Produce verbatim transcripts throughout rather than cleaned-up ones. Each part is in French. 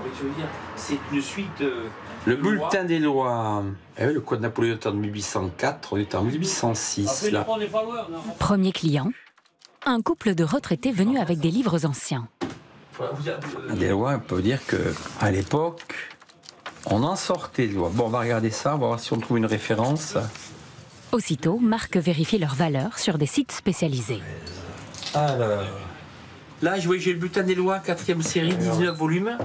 je veux dire, c'est une suite. Euh, le bulletin des lois. Eh oui, le code Napoléon est en mille huit cent quatre, on est en mille huit cent six. Là. Premier client, un couple de retraités venus avec des livres anciens. Des lois, on peut dire qu'à l'époque, on en sortait des lois. Bon, on va regarder ça, on va voir si on trouve une référence. Aussitôt, Marc vérifie leur valeur sur des sites spécialisés. Alors, là, je vois, j'ai le bulletin des lois, quatrième série, dix-neuf volumes.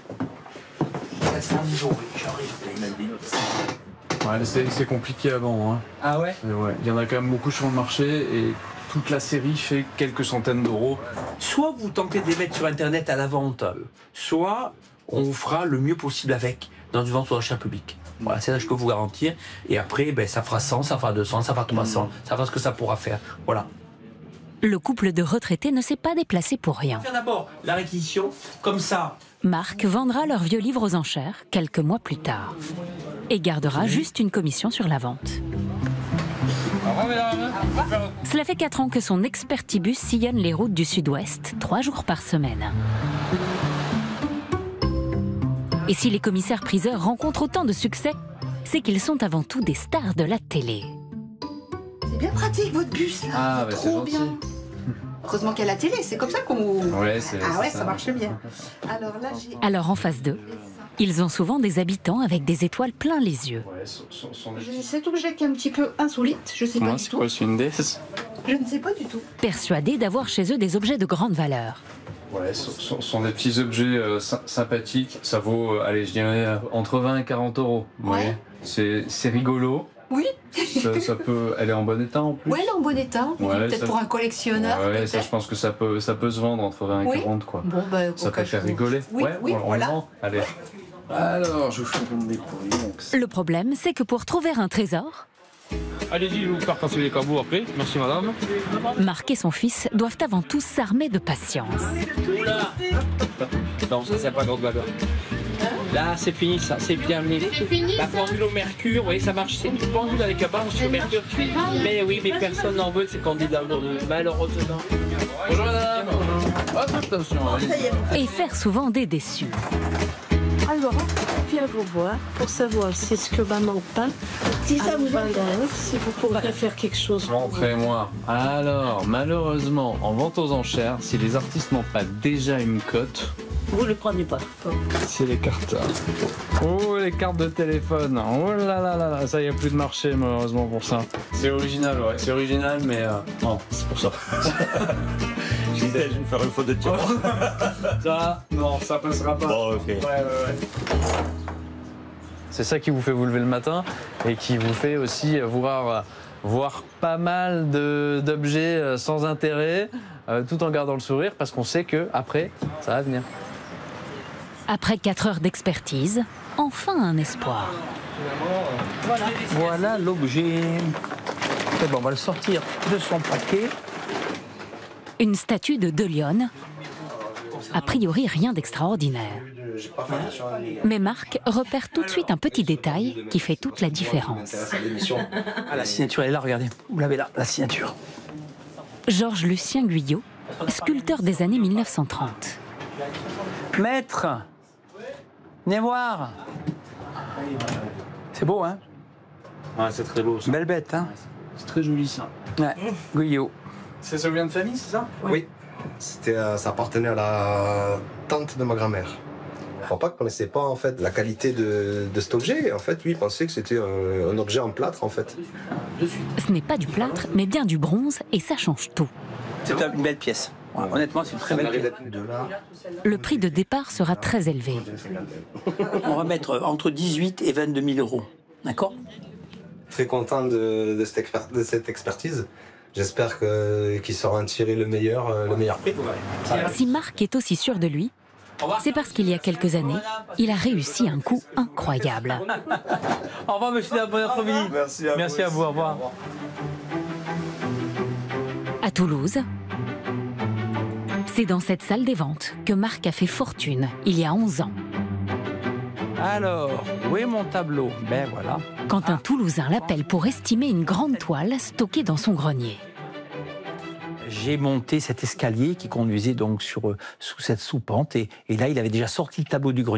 Ouais, c'est compliqué avant. Hein. Ah ouais, ouais. Il y en a quand même beaucoup sur le marché et toute la série fait quelques centaines d'euros. Soit vous tentez de les mettre sur Internet à la vente, soit on vous fera le mieux possible avec, dans une vente aux enchères publiques. Voilà, c'est ça que je peux vous garantir. Et après, ben, ça fera cent, ça fera deux cents, ça fera trois cents, mmh. ça fera ce que ça pourra faire. Voilà. Le couple de retraités ne s'est pas déplacé pour rien. Faire d'abord la réquisition, comme ça. Marc vendra leurs vieux livres aux enchères quelques mois plus tard et gardera juste une commission sur la vente. Cela fait quatre ans que son expertibus sillonne les routes du Sud-Ouest, trois jours par semaine. Et si les commissaires-priseurs rencontrent autant de succès, c'est qu'ils sont avant tout des stars de la télé. C'est bien pratique votre bus là, ah, bah, trop bien. Heureusement qu'il y a la télé, c'est comme ça qu'on... Ouais, ah ouais, ça, ça marche bien. Alors, là, Alors en face d'eux, ils ont souvent des habitants avec des étoiles plein les yeux. Ouais, son, son... J'ai cet objet qui est un petit peu insolite, je sais pas ouais, du c'est tout. quoi, c'est une déesse? Je ne sais pas du tout. Persuadés d'avoir chez eux des objets de grande valeur. Ouais, ce sont, sont des petits objets euh, sy sympathiques. Ça vaut, euh, allez, je dirais, euh, entre vingt et quarante euros. Ouais. C'est rigolo. Oui. ça, ça peut... Elle est en bon état en plus. Ouais, elle est en bon état. Ouais, peut-être ça... pour un collectionneur. Ouais, ça, je pense que ça peut, ça peut se vendre entre vingt et quarante, quoi. Bon, bah, ça peut faire rigoler. Oui, ouais, oui, on, on voilà. le vend. Allez. Alors, je vous fais une découvrir. Le problème, c'est que pour trouver un trésor... Allez-y, je vous partage les cabots après. Merci, madame. Marc et son fils doivent avant tout s'armer de patience. Oula. Non, ça, c'est pas grande valeur. Là, c'est fini, ça, c'est terminé. La pendule au mercure, oui, ça marche. C'est une pendule avec un banc au mercure. Mais oui, mais personne n'en veut de ces candidats, malheureusement. Bonjour, madame. Hop, attention. Et faire souvent des déçus. Alors, je viens vous voir pour savoir si ce que maman peint, si ça vous intéresse, si vous pourrez faire quelque chose. Montrez-moi. Alors, malheureusement, en vente aux enchères, si les artistes n'ont pas déjà une cote, vous ne le prenez pas. c'est les cartes. Oh, les cartes de téléphone. Oh là là là là, ça, il n'y a plus de marché malheureusement pour ça. C'est original, ouais. C'est original, mais euh, non, c'est pour ça. Je disais, je vais me faire une faute de tir. Ça, non, ça passera pas. Bon, ok. Ouais, ouais, ouais. C'est ça qui vous fait vous lever le matin et qui vous fait aussi voir, voir pas mal d'objets sans intérêt, euh, tout en gardant le sourire, parce qu'on sait que après, ça va venir. Après quatre heures d'expertise, enfin un espoir. Voilà, voilà l'objet. Bon, on va le sortir de son paquet. Une statue de De Leon. A priori, rien d'extraordinaire. Mais Marc repère tout de suite un petit détail qui fait toute la différence. Ah, la signature, elle est là, regardez. Vous l'avez là, la signature. Georges Lucien Guyot, sculpteur des années mille neuf cent trente. Maître, venez voir. C'est beau, hein? Ouais, c'est très beau, ça. Belle bête, hein? C'est très joli, ça. Ouais, Guyot. C'est ça vient de famille, c'est ça? Oui. C'était, euh, ça appartenait à la tante de ma grand-mère. Mon papa ne connaissait pas en fait la qualité de, de cet objet. En fait, lui, il pensait que c'était un, un objet en plâtre, en fait. Ce n'est pas du plâtre, mais bien du bronze, et ça change tout. C'est une belle pièce. Ouais, honnêtement, c'est une très belle pièce. Le prix de départ sera très élevé. On va mettre entre dix-huit et vingt-deux mille euros. D'accord? Très content de, de, cette, expert, de cette expertise. J'espère qu'ils sauront tirer le meilleur, le meilleur prix. Si Marc est aussi sûr de lui, c'est parce qu'il y a quelques années, il a réussi un coup incroyable. Au revoir, monsieur, bon après-midi. Merci à, Merci vous, à vous, au revoir. À Toulouse, c'est dans cette salle des ventes que Marc a fait fortune il y a onze ans. Alors, où est mon tableau? Ben voilà. Quand un Toulousain l'appelle pour estimer une grande toile stockée dans son grenier. J'ai monté cet escalier qui conduisait donc sur, sous cette soupente et, et là, il avait déjà sorti le tableau du grenier.